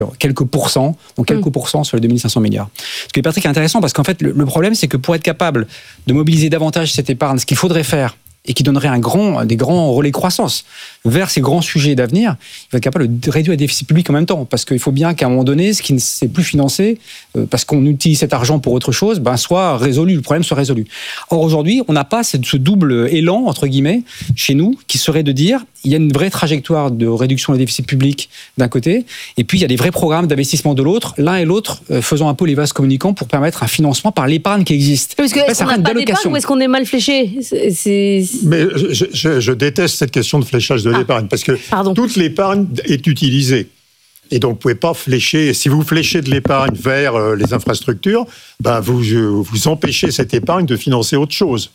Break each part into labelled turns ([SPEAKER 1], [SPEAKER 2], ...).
[SPEAKER 1] quelques pourcents, donc quelques pourcents sur les 2500 milliards. Ce qui est Patrick intéressant parce qu'en fait, le problème, c'est que pour être capable de mobiliser davantage cette épargne, ce qu'il faudrait faire, et qui donnerait des grands relais de croissance vers ces grands sujets d'avenir, il va être capable de réduire le déficit public en même temps. Parce qu'il faut bien qu'à un moment donné, ce qui ne s'est plus financé, parce qu'on utilise cet argent pour autre chose, soit résolu, le problème soit résolu. Or, aujourd'hui, on n'a pas ce double élan, entre guillemets, chez nous, qui serait de dire, il y a une vraie trajectoire de réduction des déficits publics d'un côté, et puis il y a des vrais programmes d'investissement de l'autre, l'un et l'autre faisant un peu les vases communicants pour permettre un financement par l'épargne qui existe.
[SPEAKER 2] Parce que est-ce qu'on n'a pas d'épargne ou est-ce qu'on est mal fléché ?
[SPEAKER 3] Mais je déteste cette question de fléchage de l'épargne, parce que toute l'épargne est utilisée. Et donc, vous ne pouvez pas flécher. Si vous fléchez de l'épargne vers les infrastructures, vous empêchez cette épargne de financer autre chose.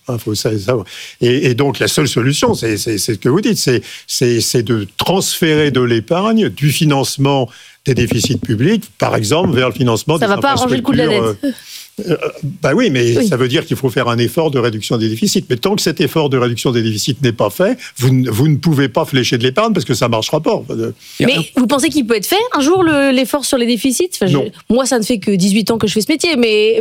[SPEAKER 3] Et donc, la seule solution, c'est ce que vous dites, c'est de transférer de l'épargne du financement des déficits publics, par exemple, vers le financement des infrastructures. Ça ne va pas arranger le coût de la dette. Oui, mais ça veut dire qu'il faut faire un effort de réduction des déficits. Mais tant que cet effort de réduction des déficits n'est pas fait, vous ne pouvez pas flécher de l'épargne parce que ça ne marchera pas.
[SPEAKER 2] Mais vous pensez qu'il peut être fait un jour l'effort sur les déficits ? Moi, ça ne fait que 18 ans que je fais ce métier, mais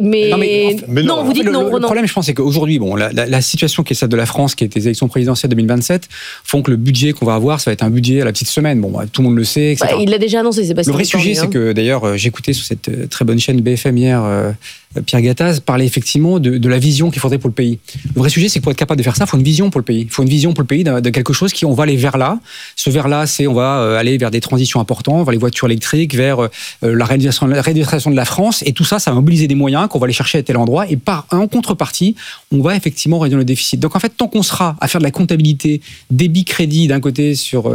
[SPEAKER 2] non, vous dites non.
[SPEAKER 1] Le problème, je pense, c'est qu'aujourd'hui, la situation qui est celle de la France, qui est les élections présidentielles 2027, font que le budget qu'on va avoir, ça va être un budget à la petite semaine. Tout le monde le sait, etc.
[SPEAKER 2] Il l'a déjà annoncé, c'est pas.
[SPEAKER 1] Le vrai sujet, c'est que d'ailleurs, j'écoutais sur cette très bonne chaîne BFM hier. Pierre Gattaz parlait effectivement de la vision qu'il faudrait pour le pays. Le vrai sujet, c'est que pour être capable de faire ça, il faut une vision pour le pays. Il faut une vision pour le pays de quelque chose on va aller vers là. Ce vers-là, c'est on va aller vers des transitions importantes, vers les voitures électriques, vers la réalisation de la France. Et tout ça, ça va mobiliser des moyens qu'on va aller chercher à tel endroit. Et en contrepartie, on va effectivement réduire le déficit. Donc en fait, tant qu'on sera à faire de la comptabilité, débit-crédit d'un côté sur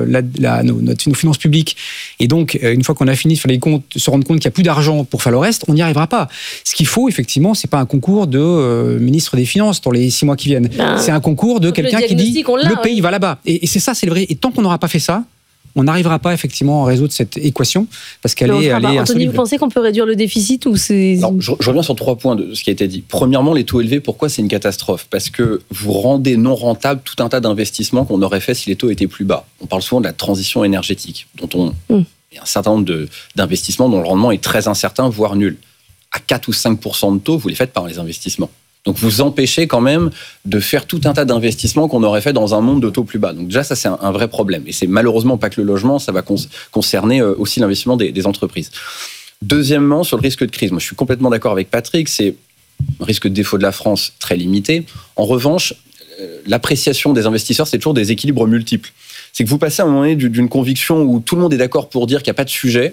[SPEAKER 1] nos finances publiques, et donc une fois qu'on a fini de faire les comptes, se rendre compte qu'il n'y a plus d'argent pour faire le reste, on n'y arrivera pas. Ce qu'il faut, effectivement, c'est pas un concours de ministre des Finances dans les 6 mois qui viennent. C'est un concours de quelqu'un qui dit le pays va là-bas. Et c'est ça, c'est le vrai. Et tant qu'on n'aura pas fait ça, on n'arrivera pas effectivement à résoudre cette équation parce qu'elle est insoluble.
[SPEAKER 2] Anthony, vous pensez qu'on peut réduire le déficit ou c'est...
[SPEAKER 4] Non, je reviens sur 3 points de ce qui a été dit. Premièrement, les taux élevés, pourquoi c'est une catastrophe ? Parce que vous rendez non rentable tout un tas d'investissements qu'on aurait fait si les taux étaient plus bas. On parle souvent de la transition énergétique, dont il y a un certain nombre d'investissements dont le rendement est très incertain, voire nul. À 4 ou 5% de taux, vous les faites par les investissements. Donc vous empêchez quand même de faire tout un tas d'investissements qu'on aurait fait dans un monde de taux plus bas. Donc déjà, ça, c'est un vrai problème. Et c'est malheureusement pas que le logement, ça va concerner aussi l'investissement des entreprises. Deuxièmement, sur le risque de crise, moi je suis complètement d'accord avec Patrick, c'est un risque de défaut de la France très limité. En revanche, l'appréciation des investisseurs, c'est toujours des équilibres multiples. C'est que vous passez à un moment donné d'une conviction où tout le monde est d'accord pour dire qu'il n'y a pas de sujet,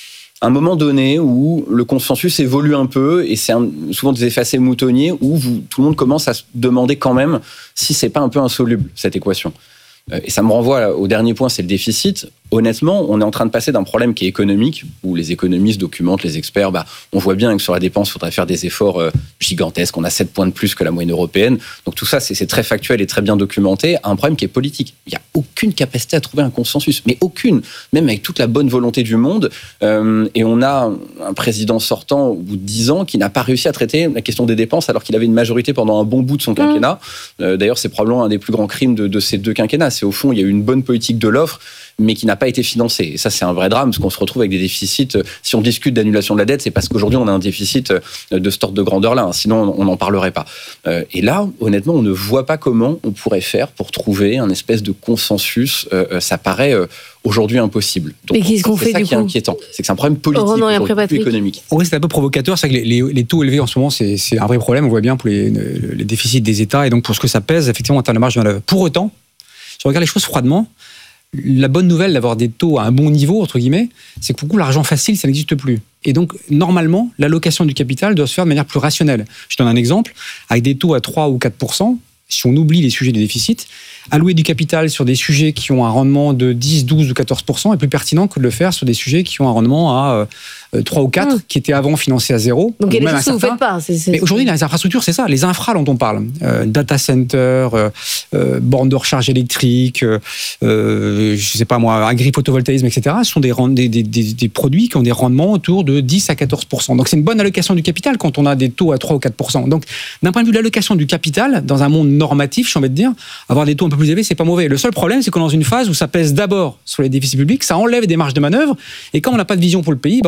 [SPEAKER 4] à un moment donné où le consensus évolue un peu, et c'est souvent des effets assez moutonniers, où tout le monde commence à se demander quand même si c'est pas un peu insoluble, cette équation. Et ça me renvoie au dernier point, c'est le déficit. Honnêtement, on est en train de passer d'un problème qui est économique, où les économistes documentent, les experts, on voit bien que sur la dépense, il faudrait faire des efforts gigantesques. On a 7 points de plus que la moyenne européenne. Donc tout ça, c'est très factuel et très bien documenté. Un problème qui est politique. Il n'y a aucune capacité à trouver un consensus, mais aucune, même avec toute la bonne volonté du monde. Et on a un président sortant au bout de 10 ans qui n'a pas réussi à traiter la question des dépenses alors qu'il avait une majorité pendant un bon bout de son quinquennat. D'ailleurs, c'est probablement un des plus grands crimes de ces 2 quinquennats. C'est au fond, il y a eu une bonne politique de l'offre, mais qui n'a pas été financé. Et ça, c'est un vrai drame, parce qu'on se retrouve avec des déficits. Si on discute d'annulation de la dette, c'est parce qu'aujourd'hui, on a un déficit de cet ordre de grandeur-là. Sinon, on n'en parlerait pas. Et là, honnêtement, on ne voit pas comment on pourrait faire pour trouver un espèce de consensus. Ça paraît aujourd'hui impossible. Donc,
[SPEAKER 2] mais qu'est-ce qu'on fait, du coup ?
[SPEAKER 4] C'est ça qui est inquiétant. C'est que c'est un problème politique, plus économique.
[SPEAKER 1] On reste un peu provocateur. C'est que les taux élevés en ce moment, c'est un vrai problème. On voit bien pour les déficits des États et donc pour ce que ça pèse, effectivement, en termes de marge de manœuvre. Pour autant, si on regarde les choses froidement, la bonne nouvelle d'avoir des taux à un bon niveau, entre guillemets, c'est que pour le coup, l'argent facile, ça n'existe plus. Et donc, normalement, l'allocation du capital doit se faire de manière plus rationnelle. Je donne un exemple. Avec des taux à 3 ou 4%, si on oublie les sujets de déficit, allouer du capital sur des sujets qui ont un rendement de 10, 12 ou 14% est plus pertinent que de le faire sur des sujets qui ont un rendement à 3 ou 4, qui étaient avant financés à 0.
[SPEAKER 2] Donc il y a des choses que vous ne faites pas.
[SPEAKER 1] Mais aujourd'hui, les infrastructures, c'est ça. Les infras dont on parle. Data center, bornes de recharge électrique, je sais pas moi, agri-photovoltaïsme, etc. Ce sont des produits qui ont des rendements autour de 10 à 14%. Donc c'est une bonne allocation du capital quand on a des taux à 3 ou 4%. Donc d'un point de vue de l'allocation du capital, dans un monde normatif, j'ai envie de dire, avoir des taux un peu plus élevés, c'est pas mauvais. Le seul problème, c'est qu'on est dans une phase où ça pèse d'abord sur les déficits publics, ça enlève des marges de manœuvre, et quand on n'a pas de vision pour le pays,